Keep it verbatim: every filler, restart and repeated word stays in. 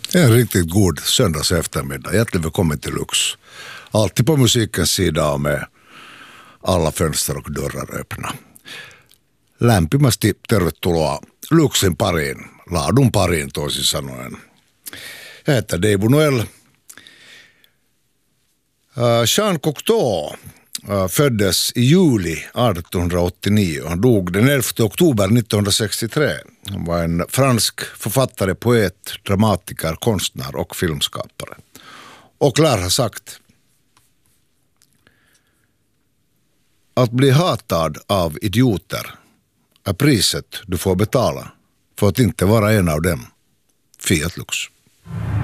En riktigt god söndags eftermiddag. Hjärtligt välkommen till Lux. Alltid på musikens sida och med alla fönster och dörrar öppna. Lämpimästi tervetuloa Luxin pariin, laadun pariin toisin sanoen. Jag heter Deivo Noel. Jean Cocteau föddes i juli artonhundraåttionio. Han dog den elfte oktober nittonhundrasextiotre. Han var en fransk författare, poet, dramatiker, konstnär och filmskapare. Och lär ha sagt: att bli hatad av idioter är priset du får betala för att inte vara en av dem. Fiat Lux.